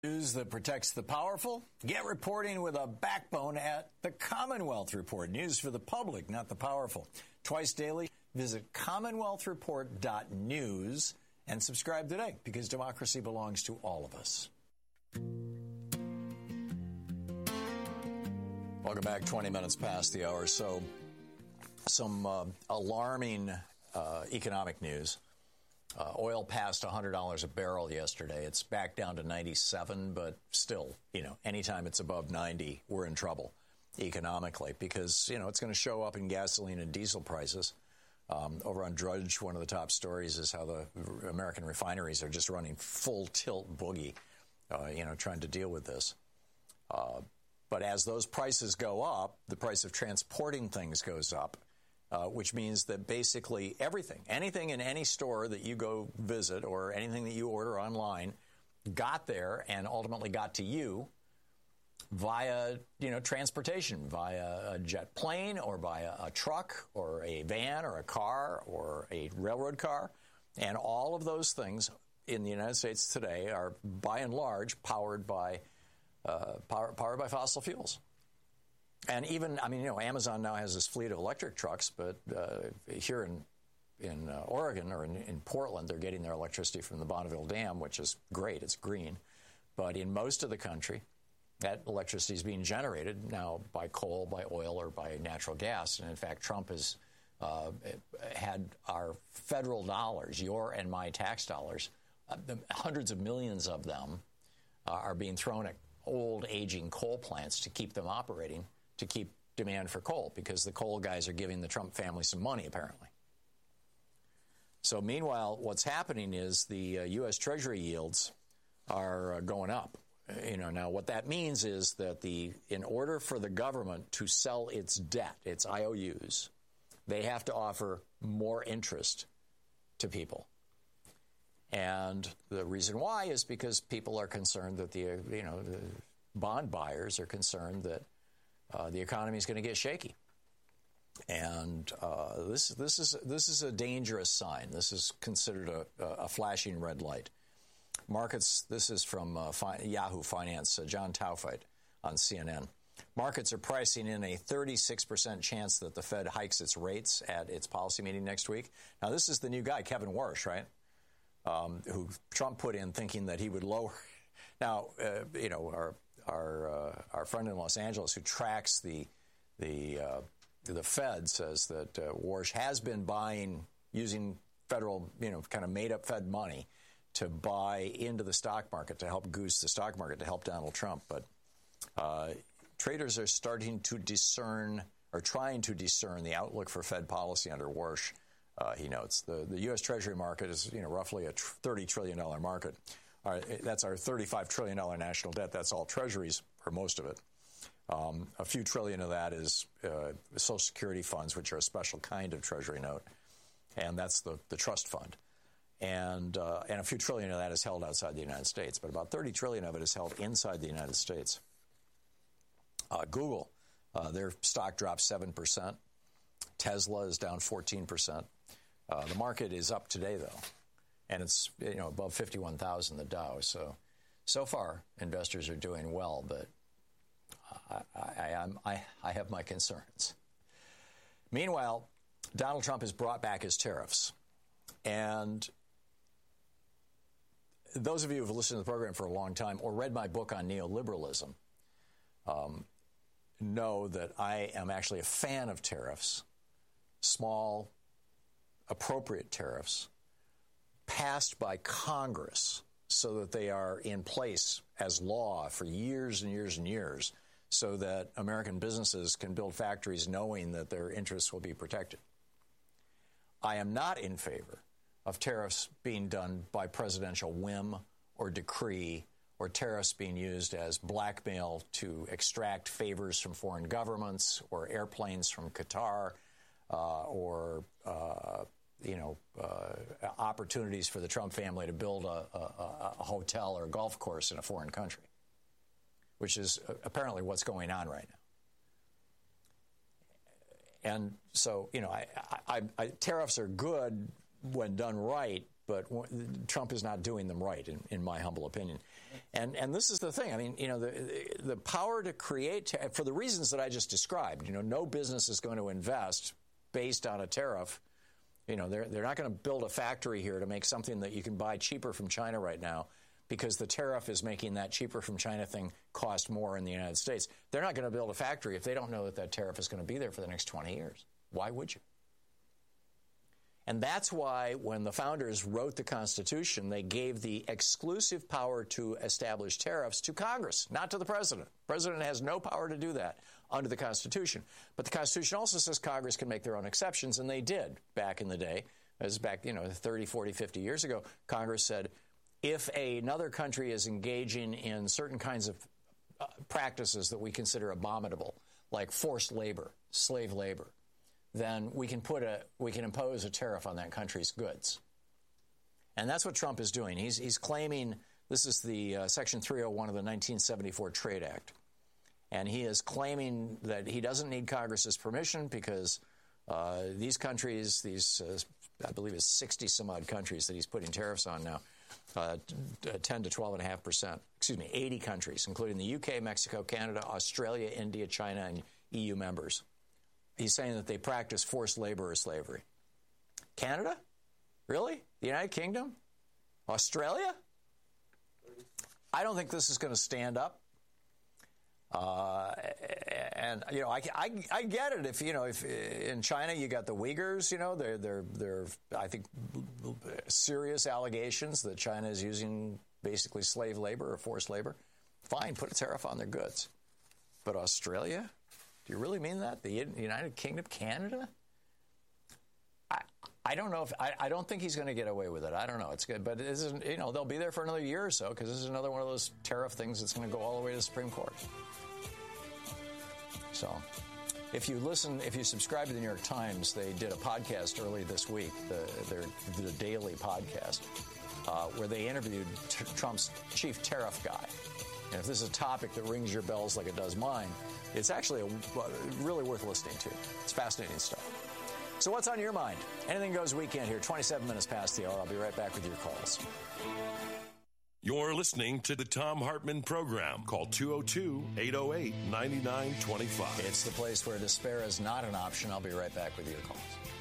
News that protects the powerful. Get reporting with a backbone at the Commonwealth Report. News for the public, not the powerful. Twice daily, visit commonwealthreport.news and subscribe today because democracy belongs to all of us. Welcome back. 20 minutes past the hour. So some alarming economic news. Oil passed $100 a barrel yesterday. It's back down to 97, but still, anytime it's above 90, we're in trouble economically because, it's going to show up in gasoline and diesel prices. Over on Drudge, one of the top stories is how the American refineries are just running full tilt boogie, trying to deal with this. But as those prices go up, the price of transporting things goes up. Which means that basically anything in any store that you go visit or anything that you order online got there and ultimately got to you via, transportation, via a jet plane or via a truck or a van or a car or a railroad car. And all of those things in the United States today are, by and large, powered by fossil fuels. And even, Amazon now has this fleet of electric trucks, but here in Oregon or in Portland, they're getting their electricity from the Bonneville Dam, which is great. It's green. But in most of the country, that electricity is being generated now by coal, by oil, or by natural gas. And in fact, Trump has had our federal dollars, your and my tax dollars, hundreds of millions of them are being thrown at old, aging coal plants to keep them operating, to keep demand for coal, because the coal guys are giving the Trump family some money, apparently. So meanwhile, what's happening is the U.S. Treasury yields are going up. Now what that means is that in order for the government to sell its debt, its IOUs, they have to offer more interest to people. And the reason why is because people are concerned that the bond buyers are concerned that the economy is going to get shaky, and this is a dangerous sign. This is considered a flashing red light. Markets. This is from Yahoo Finance. John Taufeit on CNN. Markets are pricing in a 36% chance that the Fed hikes its rates at its policy meeting next week. Now, this is the new guy, Kevin Warsh, right? Who Trump put in thinking that he would lower. Now, our friend in Los Angeles who tracks the Fed says that Warsh has been buying using federal, kind of made up Fed money to buy into the stock market to help goose the stock market to help Donald Trump. But traders are starting to discern or trying to discern the outlook for Fed policy under Warsh. He notes the U.S. Treasury market is roughly a $30 trillion market. That's our $35 trillion national debt. That's all treasuries, or most of it. A few trillion of that is Social Security funds, which are a special kind of treasury note, and that's the trust fund. And a few trillion of that is held outside the United States, but about 30 trillion of it is held inside the United States. Google, their stock dropped 7%. Tesla is down 14%. The market is up today, though. And it's above 51,000, the Dow. So far, investors are doing well, but I have my concerns. Meanwhile, Donald Trump has brought back his tariffs. And those of you who have listened to the program for a long time or read my book on neoliberalism know that I am actually a fan of tariffs, small, appropriate tariffs, passed by Congress so that they are in place as law for years and years and years so that American businesses can build factories knowing that their interests will be protected. I am not in favor of tariffs being done by presidential whim or decree or tariffs being used as blackmail to extract favors from foreign governments or airplanes from Qatar or opportunities for the Trump family to build a hotel or a golf course in a foreign country, which is apparently what's going on right now. And so, tariffs are good when done right, but Trump is not doing them right, in my humble opinion. And this is the thing. I mean, the power to create, for the reasons that I just described, no business is going to invest based on a tariff. They're not going to build a factory here to make something that you can buy cheaper from China right now because the tariff is making that cheaper from China thing cost more in the United States. They're not going to build a factory if they don't know that tariff is going to be there for the next 20 years. Why would you? And that's why when the founders wrote the Constitution, they gave the exclusive power to establish tariffs to Congress, not to the president. The president has no power to do that under the Constitution. But the Constitution also says Congress can make their own exceptions, and they did back in the day. It was back, 30, 40, 50 years ago. Congress said, if another country is engaging in certain kinds of practices that we consider abominable, like forced labor, slave labor, then we can impose a tariff on that country's goods. And that's what Trump is doing. He's claiming, this is the Section 301 of the 1974 Trade Act, and he is claiming that he doesn't need Congress's permission because these countries, I believe it's 60 some odd countries that he's putting tariffs on now, 10 to 12.5%. 80 countries, including the UK, Mexico, Canada, Australia, India, China, and EU members. He's saying that they practice forced labor or slavery. Canada? Really? The United Kingdom? Australia? I don't think this is going to stand up. And I get it. If in China you got the Uyghurs, they're I think serious allegations that China is using basically slave labor or forced labor. Fine, put a tariff on their goods. But Australia? Do you really mean that? The United Kingdom, Canada? I don't know if I don't think he's going to get away with it. I don't know. It's good, but it isn't. They'll be there for another year or so because this is another one of those tariff things that's going to go all the way to the Supreme Court. So, if you subscribe to the New York Times, they did a podcast early this week, the daily podcast, where they interviewed Trump's chief tariff guy. And if this is a topic that rings your bells like it does mine, it's actually really worth listening to. It's fascinating stuff. So what's on your mind? Anything Goes weekend here, 27 minutes past the hour. I'll be right back with your calls. You're listening to the Thom Hartmann Program. Call 202-808-9925. It's the place where despair is not an option. I'll be right back with your calls.